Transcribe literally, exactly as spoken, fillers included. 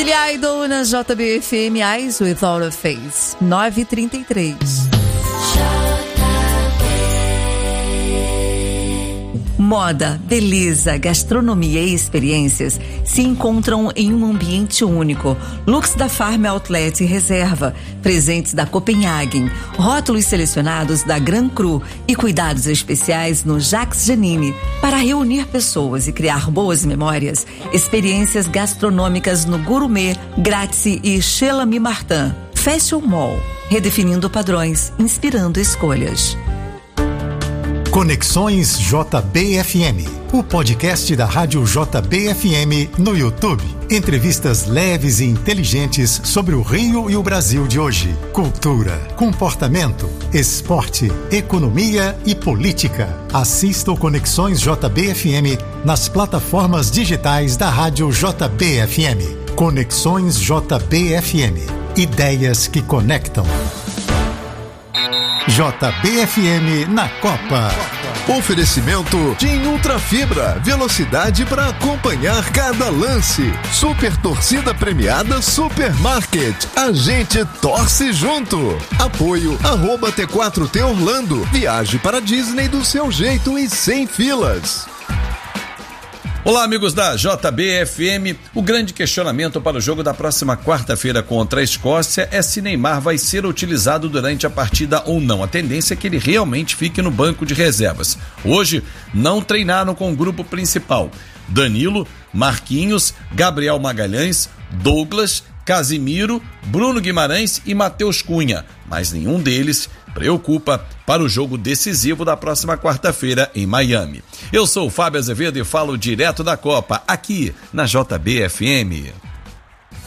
Billy Idol na J B F M, Eyes Without a Face, nove e trinta e três. Moda, beleza, gastronomia e experiências se encontram em um ambiente único. Looks da Farm Outlet Reserva, presentes da Copenhagen, rótulos selecionados da Gran Cru e cuidados especiais no Jacques Janine para reunir pessoas e criar boas memórias. Experiências gastronômicas no Gourmet, Grazie e Chez L'Ami Martin. Fashion Mall, redefinindo padrões, inspirando escolhas. Conexões J B F M, o podcast da Rádio J B F M no YouTube. Entrevistas leves e inteligentes sobre o Rio e o Brasil de hoje. Cultura, comportamento, esporte, economia e política. Assista o Conexões J B F M nas plataformas digitais da Rádio J B F M. Conexões J B F M. Ideias que conectam. J B F M na Copa. Oferecimento TIM Ultra Fibra, velocidade para acompanhar cada lance. Super torcida premiada Supermarket. A gente torce junto. Apoio arroba T quatro T Orlando. Viaje para Disney do seu jeito e sem filas. Olá, amigos da J B F M. O grande questionamento para o jogo da próxima quarta-feira contra a Escócia é se Neymar vai ser utilizado durante a partida ou não. A tendência é que ele realmente fique no banco de reservas. Hoje, não treinaram com o grupo principal. Danilo, Marquinhos, Gabriel Magalhães, Douglas, Casimiro, Bruno Guimarães e Matheus Cunha, mas nenhum deles preocupa para o jogo decisivo da próxima quarta-feira em Miami. Eu sou o Fábio Azevedo e falo direto da Copa, aqui na J B F M.